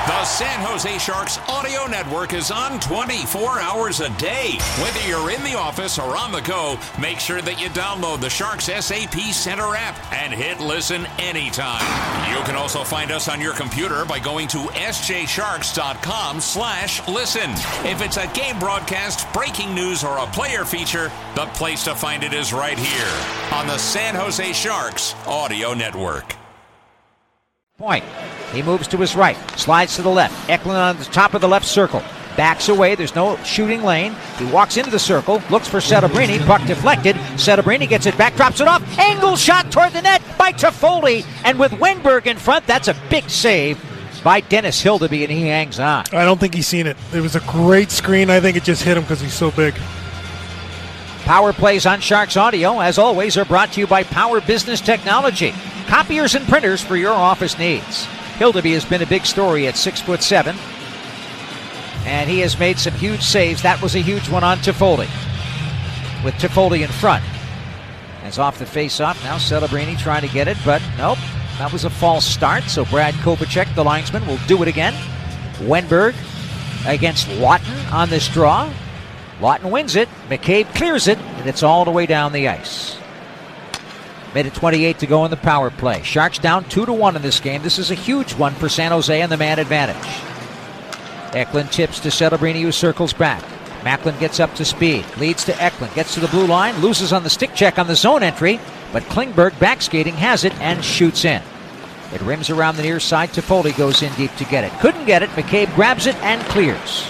The San Jose Sharks audio network is on 24 hours a day. Whether you're in the office or on the go, make sure that you download the Sharks SAP Center app and hit listen anytime. You can also find us on your computer by going to sjsharks.com/listen. If it's a game broadcast, breaking news, or a player feature, the place to find it is right here on the San Jose Sharks audio network. Point. He moves to his right, slides to the left. Eklund on the top of the left circle. Backs away. There's no shooting lane. He walks into the circle, looks for Setebrini. Puck deflected. Setebrini gets it back, drops it off. Angle shot toward the net by Toffoli. And with Wenberg in front, that's a big save by Dennis Hildeby, and he hangs on. I don't think he's seen it. It was a great screen. I think it just hit him because he's so big. Power plays on Sharks Audio, as always, are brought to you by Power Business Technology. Copiers and printers for your office needs. Hildeby has been a big story at 6'7", and he has made some huge saves. That was a huge one on Toffoli, with Toffoli in front. As off the face-off, now Setebrini trying to get it, but nope. That was a false start, so Brad Kovacek, the linesman, will do it again. Wenberg against Lawton on this draw. Lawton wins it, McCabe clears it, and it's all the way down the ice. Minute 28 to go in the power play. Sharks down 2-1 in this game. This is a huge one for San Jose and the man advantage. Eklund tips to Setebrini, who circles back. Macklin gets up to speed, leads to Eklund, gets to the blue line, loses on the stick check on the zone entry, but Klingberg backskating has it and shoots in. It rims around the near side. Toffoli goes in deep to get it. Couldn't get it. McCabe grabs it and clears.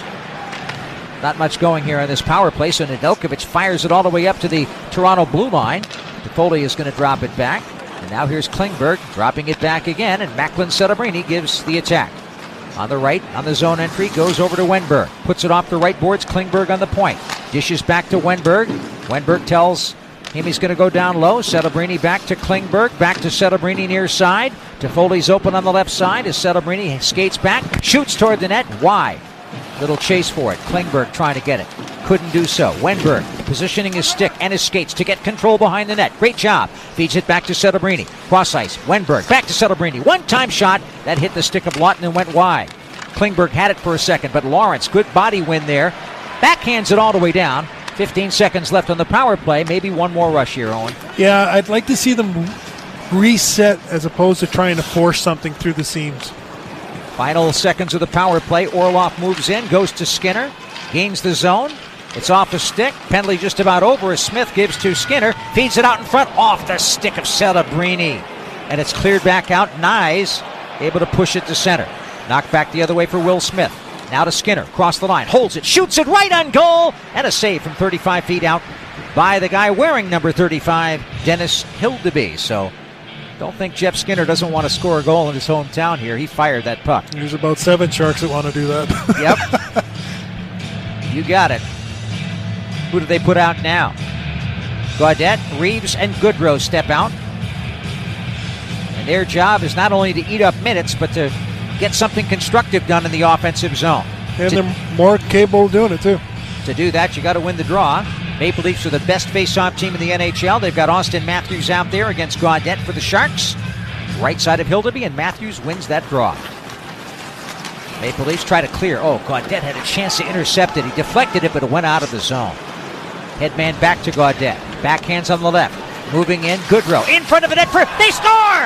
Not much going here on this power play, so Nedeljkovic fires it all the way up to the Toronto blue line. Toffoli is going to drop it back. And now here's Klingberg dropping it back again, and Macklin Setebrini gives the attack. On the right, on the zone entry, goes over to Wenberg. Puts it off the right boards. Klingberg on the point. Dishes back to Wenberg. Wenberg tells him he's going to go down low. Setebrini back to Klingberg. Back to Setebrini near side. Toffoli's open on the left side as Setebrini skates back. Shoots toward the net. Wide. Little chase for it. Klingberg trying to get it. Couldn't do so. Wenberg positioning his stick and his skates to get control behind the net. Great job. Feeds it back to Setebrini. Cross ice. Wenberg back to Setebrini. One-time shot. That hit the stick of Lawton and went wide. Klingberg had it for a second, but Lawrence, good body win there. Backhands it all the way down. 15 seconds left on the power play. Maybe one more rush here, Owen. Yeah, I'd like to see them reset as opposed to trying to force something through the seams. Final seconds of the power play. Orlov moves in, goes to Skinner, gains the zone. It's off the stick. Penalty just about over as Smith gives to Skinner. Feeds it out in front, off the stick of Setebrini. And it's cleared back out. Nyes able to push it to center. Knocked back the other way for Will Smith. Now to Skinner, across the line, holds it, shoots it right on goal, and a save from 35 feet out by the guy wearing number 35, Dennis Hildeby. So don't think Jeff Skinner doesn't want to score a goal in his hometown here. He fired that puck. There's about 7 Sharks that want to do that. Yep. You got it. Who do they put out now? Gaudette, Reeves, and Goodrow step out. And their job is not only to eat up minutes, but to get something constructive done in the offensive zone. And they're more capable of doing it, too. To do that, you got to win the draw. Maple Leafs are the best face-off team in the NHL. They've got Austin Matthews out there against Gaudette for the Sharks. Right side of Hildeby, and Matthews wins that draw. Maple Leafs try to clear. Oh, Gaudette had a chance to intercept it. He deflected it, but it went out of the zone. Headman back to Gaudette. Backhands on the left. Moving in, Goodrow. In front of the net for... They score!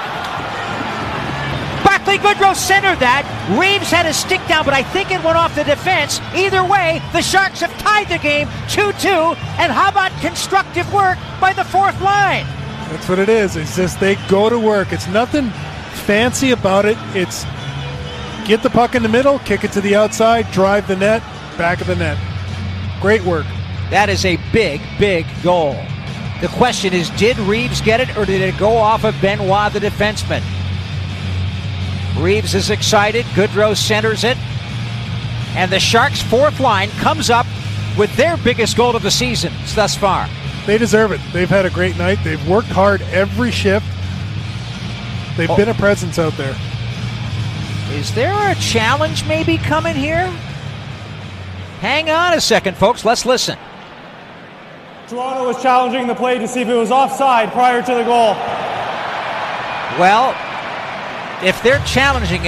Barclay Goodrow centered that. Reeves had a stick down, but I think it went off the defense. Either way, the Sharks have tied the game 2-2. And how about constructive work by the fourth line? That's what it is. It's just they go to work. It's nothing fancy about it. It's get the puck in the middle, kick it to the outside, drive the net, back of the net. Great work. That is a big, big goal. The question is, did Reeves get it, or did it go off of Benoit, the defenseman? Reeves is excited. Goodrow centers it. And the Sharks' fourth line comes up with their biggest goal of the season thus far. They deserve it. They've had a great night. They've worked hard every shift. They've been a presence out there. Is there a challenge maybe coming here? Hang on a second, folks. Let's listen. Toronto was challenging the play to see if it was offside prior to the goal. Well, if they're challenging